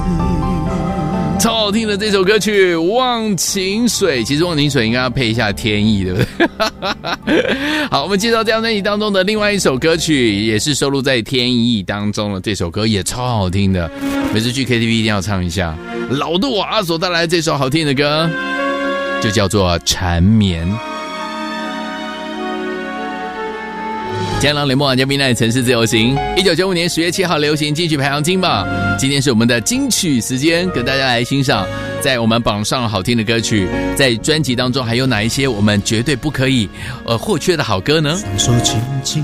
超好听的这首歌曲《忘情水》，其实《忘情水》应该要配一下天意，对不对？好，我们介绍这张专辑当中的另外一首歌曲，也是收录在天意当中的，这首歌也超好听的，每次去 KTV 一定要唱一下。老杜瓦所带来这首好听的歌，就叫做《缠绵》。江郎联播网嘉宾呢，城市自由行，1995年10月7号流行金曲排行金榜。今天是我们的金曲时间，跟大家来欣赏在我们榜上好听的歌曲，在专辑当中还有哪一些我们绝对不可以或缺的好歌呢？ 双手轻轻